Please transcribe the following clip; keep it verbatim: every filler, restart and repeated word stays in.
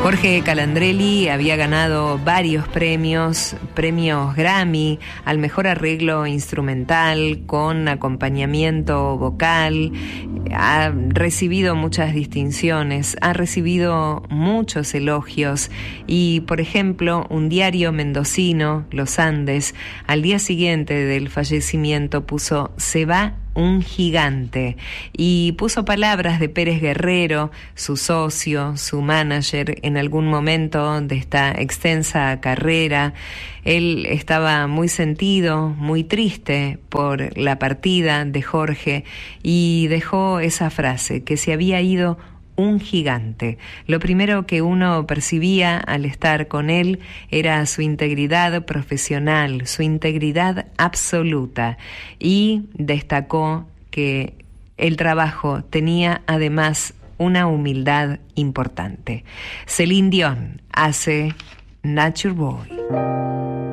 Jorge Calandrelli había ganado varios premios, premios Grammy al mejor arreglo instrumental con acompañamiento vocal, ha recibido muchas distinciones, ha recibido muchos elogios y, por ejemplo, un diario mendocino, Los Andes, al día siguiente del fallecimiento puso "Se va un gigante" y puso palabras de Pérez Guerrero, su socio, su manager, en algún momento de esta extensa carrera. Él estaba muy sentido, muy triste por la partida de Jorge y dejó esa frase, que se había ido un gigante. Lo primero que uno percibía al estar con él era su integridad profesional, su integridad absoluta, y destacó que el trabajo tenía además una humildad importante. Celine Dion hace Nature Boy.